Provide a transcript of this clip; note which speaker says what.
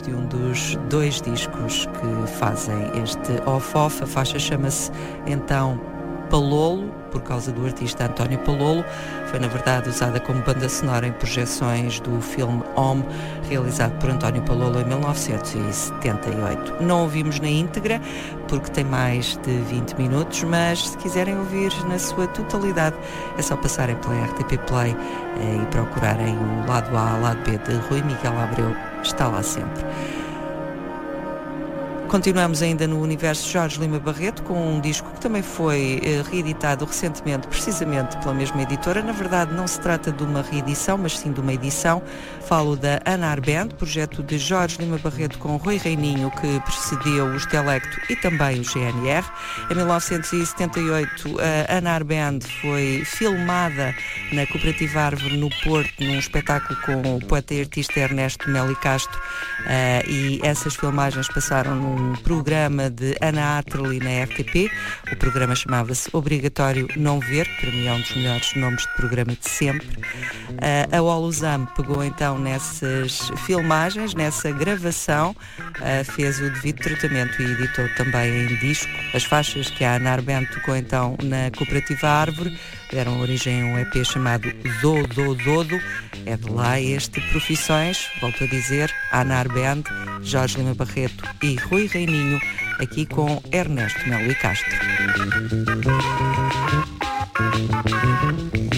Speaker 1: de um dos 2 discos que fazem este off-off. A faixa chama-se então Palolo, por causa do artista António Palolo. Foi, na verdade, usada como banda sonora em projeções do filme Home, realizado por António Palolo em 1978. Não ouvimos na íntegra, porque tem mais de 20 minutos, mas se quiserem ouvir na sua totalidade, é só passarem pela RTP Play e procurarem o lado A, lado B de Rui Miguel Abreu. Está lá sempre. Continuamos ainda no universo Jorge Lima Barreto, com um disco que também foi reeditado recentemente, precisamente pela mesma editora. Na verdade, não se trata de uma reedição, mas sim de uma edição. Falo da Anar Band, projeto de Jorge Lima Barreto com Rui Reininho, que precedeu os Telecto e também o GNR. Em 1978, a Anar Band foi filmada na Cooperativa Árvore, no Porto, num espetáculo com o poeta e artista Ernesto Meli Castro, e essas filmagens passaram num programa de Ana Atterley na RTP. O programa chamava-se Obrigatório Não Ver, que para mim é um dos melhores nomes de programa de sempre. A Oluzam pegou então nessas filmagens, nessa gravação, fez o devido tratamento e editou também em disco. As faixas que a Anar Band tocou então na Cooperativa Árvore deram origem a um EP chamado Dodo. É de lá este Profissões, volto a dizer, Anar Band, Jorge Lima Barreto e Rui Reininho, aqui com Ernesto Meli Castro.